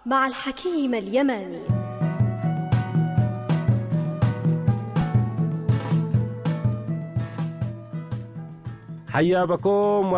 مع الحكيم اليماني. حيا بكم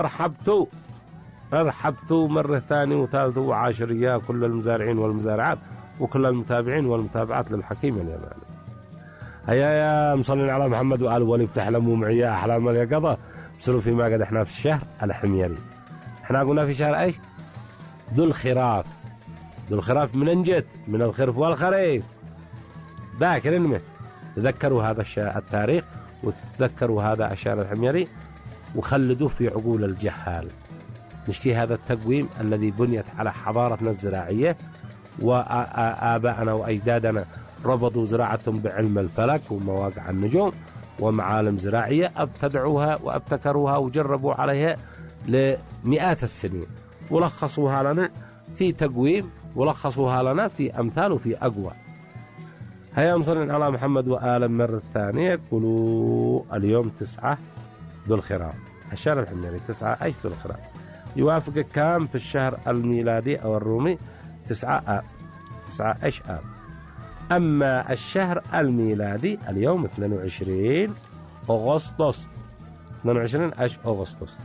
مرحبتوا مرة ثانية وثالثة وعاشرية كل المزارعين والمزارعات وكل المتابعين والمتابعات للحكيم اليماني. هيا يا مصلين على محمد وآل ولي بتحلموا معي أحلام اليقظة بسروا فيما قد احنا في الشهر الحميري. احنا قلنا في شهر ايش؟ ذو الخراف. ذو الخراف من انجت من الخرف والخريف. ذاكرين منه تذكروا هذا التاريخ وتذكروا هذا الشهر الحميري وخلدوه في عقول الجهال. نشتي هذا التقويم الذي بنيت على حضارتنا الزراعية وآبائنا وأجدادنا ربطوا زراعتهم بعلم الفلك ومواقع النجوم ومعالم زراعية ابتدعوها وابتكروها وجربوا عليها لمئات السنين ولخصوها لنا في تقويم ولخصوها لنا في أمثال وفي أقوى. هيا مصرين على محمد وآل مرة ثانية. قولوا اليوم 9 ذو الخراف الشهر الحميري. 9 ايش ذو الخراف يوافق كام في الشهر الميلادي أو الرومي؟ 9 آب. 9 ايش آب. أما الشهر الميلادي اليوم 22 أغسطس. 22 ايش أغسطس.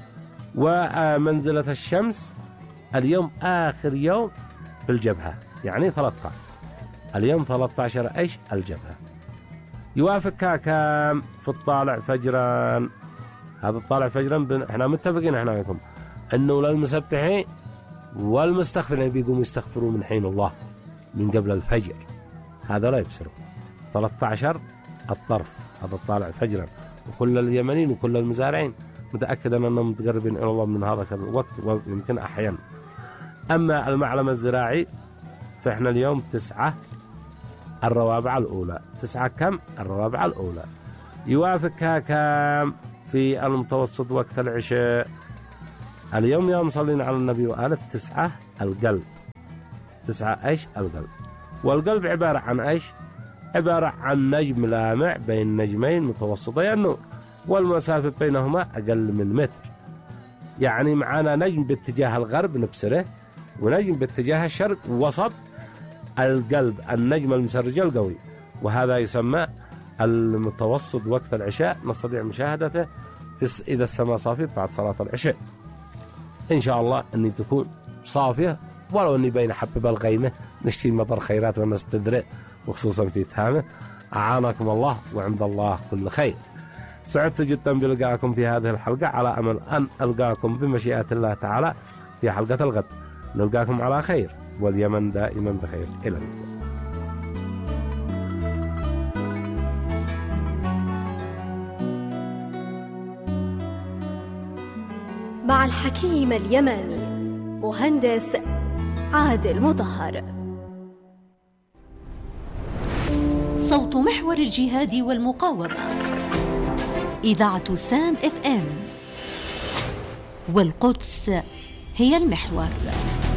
ومنزلة الشمس اليوم آخر يوم في الجبهة يعني 13. اليوم 13 ايش الجبهة. يوافق كام في الطالع فجرا. هذا الطالع فجرا احنا متفقين احنا وياكم انه للمسبحين والمستغفرين بيقوموا يستغفروا من حين الله من قبل الفجر. هذا لا يبصروا 13 الطرف هذا الطالع فجرا. وكل اليمنيين وكل المزارعين متأكد أنهم متقربين إلى الله من هذا الوقت ويمكن أحيانا. أما المعلم الزراعي فإحنا اليوم 9 الروابع الأولى. 9 كم الروابع الأولى. يوافقها كم في المتوسط وقت العشاء. اليوم يا مصلين على النبي وآله 9 القلب. 9 ايش القلب. والقلب عبارة عن ايش؟ عبارة عن نجم لامع بين نجمين متوسطي النور والمسافة بينهما أقل من متر. يعني معنا نجم باتجاه الغرب نبصره ونجم باتجاه الشرق وسط القلب النجم المسرج القوي. وهذا يسمى المتوسط وقت العشاء. نستطيع مشاهدته إذا السماء صافية بعد صلاة العشاء. إن شاء الله أني تكون صافية ولو أني بين حبب الغيمة نشتي مطر خيرات والناس تدرئ وخصوصا في تهامة. أعانكم الله وعند الله كل خير. سعدت جدا بلقاءكم في هذه الحلقة على أمل أن ألقاكم بمشيئة الله تعالى في حلقة الغد. نلقاكم على خير واليمن دائما بخير. إلى اللقاء. مع الحكيم اليماني مهندس عادل مطهر. صوت محور الجهاد والمقاومة إذاعة سام FM والقدس هي المحور.